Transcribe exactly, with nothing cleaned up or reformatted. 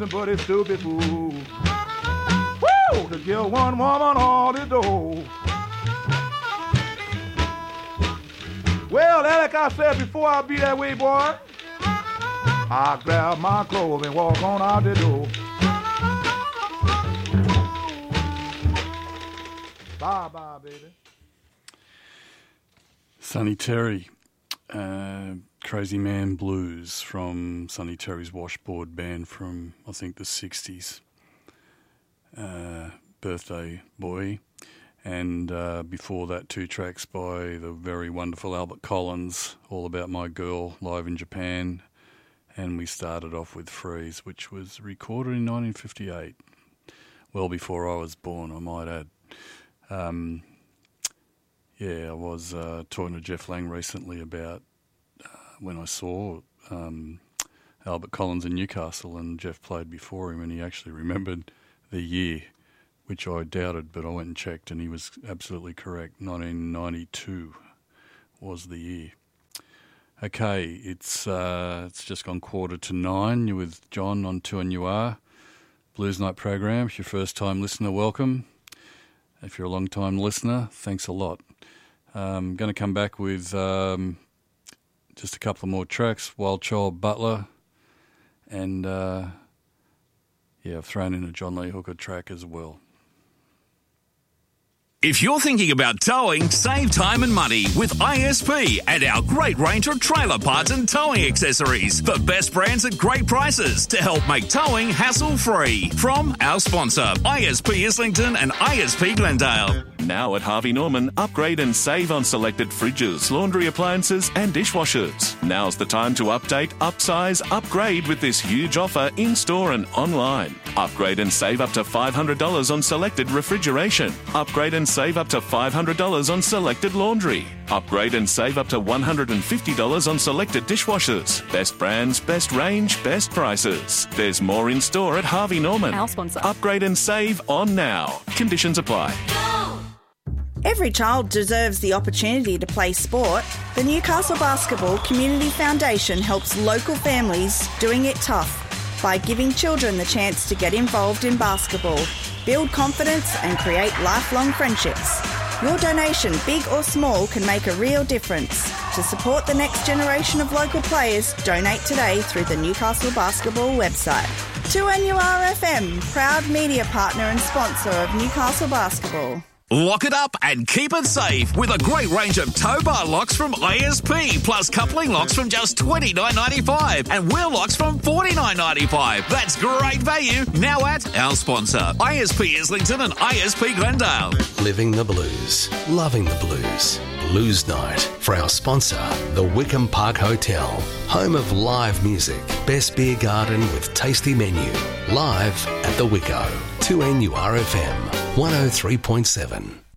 But it's stupid fool. Woo! To give one woman all the dough. Well, like I said before, I'll be that way, boy. I grab my clothes and walk on out the door. Bye-bye, baby. Sonny Terry, uh, Crazy Man Blues from Sonny Terry's Washboard Band from, I think, the sixties. Uh, Birthday Boy. And uh, before that, two tracks by the very wonderful Albert Collins, All About My Girl, live in Japan. And we started off with Freeze, which was recorded in nineteen fifty-eight, well before I was born, I might add. Um, yeah, I was uh, talking to Jeff Lang recently about uh, when I saw um, Albert Collins in Newcastle, and Jeff played before him, and he actually remembered the year, which I doubted, but I went and checked, and he was absolutely correct. nineteen ninety-two was the year. Okay, it's uh, it's just gone quarter to nine. You're with John on two N U R Blues Night program. If you're a first-time listener, welcome. If you're a long-time listener, thanks a lot. I'm going to come back with um, just a couple of more tracks. Wild Child Butler, and uh, yeah, I've thrown in a John Lee Hooker track as well. If you're thinking about towing, save time and money with I S P and our great range of trailer parts and towing accessories. The best brands at great prices to help make towing hassle-free. From our sponsor, I S P Islington and I S P Glendale. Now at Harvey Norman, upgrade and save on selected fridges, laundry appliances and dishwashers. Now's the time to update, upsize, upgrade with this huge offer in-store and online. Upgrade and save up to five hundred dollars on selected refrigeration. Upgrade and save up to five hundred dollars on selected laundry. Upgrade and save up to one hundred fifty dollars on selected dishwashers. Best brands, best range, best prices. There's more in store at Harvey Norman. Our sponsor. Upgrade and save on now. Conditions apply. Every child deserves the opportunity to play sport. The Newcastle Basketball Community Foundation helps local families doing it tough by giving children the chance to get involved in basketball, build confidence and create lifelong friendships. Your donation, big or small, can make a real difference. To support the next generation of local players, donate today through the Newcastle Basketball website. two N U R F M, proud media partner and sponsor of Newcastle Basketball. Lock it up and keep it safe with a great range of tow bar locks from I S P, plus coupling locks from just twenty-nine ninety-five and wheel locks from forty-nine ninety-five. That's great value now at our sponsor, I S P Islington and I S P Glendale. Living the blues, loving the blues. Blues Night for our sponsor, the Wickham Park Hotel, home of live music, best beer garden with tasty menu. Live at the Wicko, two N U R F M, one oh three point seven.